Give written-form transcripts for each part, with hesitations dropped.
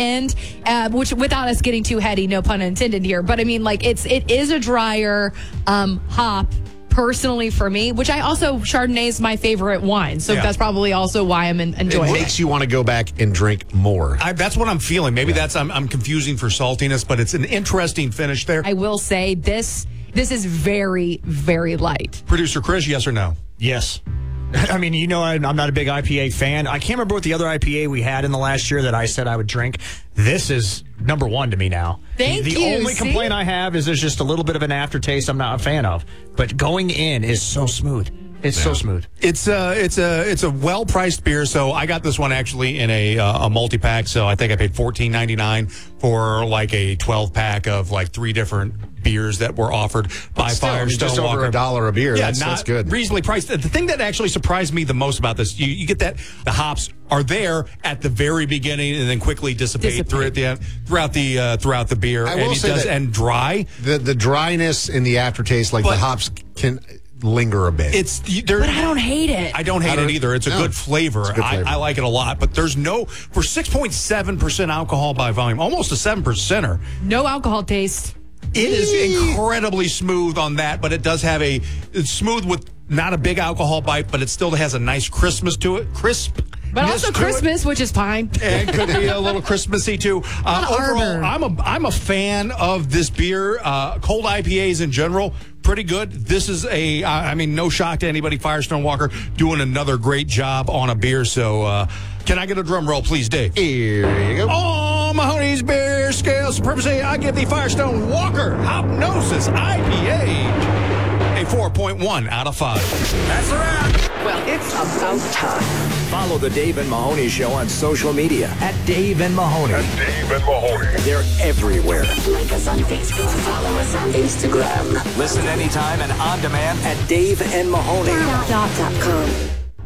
end, which without us getting too heady, no pun intended here. But I mean, like it is a drier hop. Personally, for me, which I also Chardonnay is my favorite wine, so that's probably also why I'm enjoying it. It makes you want to go back and drink more. That's what I'm feeling. Maybe that's I'm confusing for saltiness, but it's an interesting finish there. I will say this is very, very light. Producer Chris, yes or no? Yes. I mean, I'm not a big IPA fan. I can't remember what the other IPA we had in the last year that I said I would drink. This is number one to me now. Thank you. The only complaint I have is there's just a little bit of an aftertaste I'm not a fan of. But going in is so smooth. It's so smooth. It's a well priced beer. So I got this one actually in a multi pack. So I think I paid $14.99 for like a 12 pack of like 3 different beers that were offered by Firestone just Walker. over $1 a beer. Yeah, that's good. Reasonably priced. The thing that actually surprised me the most about this, you get that the hops are there at the very beginning and then quickly dissipate. Throughout the beer. I will and it say does that end dry. The dryness in the aftertaste, like the hops can linger a bit. But I don't hate it. I don't hate it either. It's a good flavor. It's a good flavor. I like it a lot. But there's for 6.7% alcohol by volume, almost a 7%er. No alcohol taste. It is incredibly smooth on that, but it does have it's smooth with not a big alcohol bite, but it still has a nice crispness to it. But also Christmas, which is fine. And could be a little Christmassy too. Overall, I'm a fan of this beer. Cold IPAs in general, pretty good. This is no shock to anybody. Firestone Walker doing another great job on a beer. So, can I get a drum roll, please, Dave? Here you go. On Mahoney's Beer Scale Supremacy, I give the Firestone Walker Hopnosis IPA a 4.1 out of 5. That's a wrap. Well, it's about time. Follow the Dave and Mahoney Show on social media at Dave and Mahoney. They're everywhere. Like us on Facebook. Follow us on Instagram. Listen anytime and on demand at Dave and Mahoney. .com.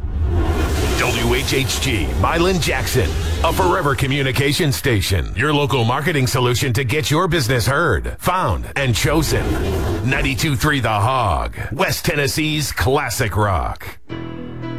WHHG, Milan Jackson, a forever communication station. Your local marketing solution to get your business heard, found, and chosen. 92.3 The Hog, West Tennessee's classic rock.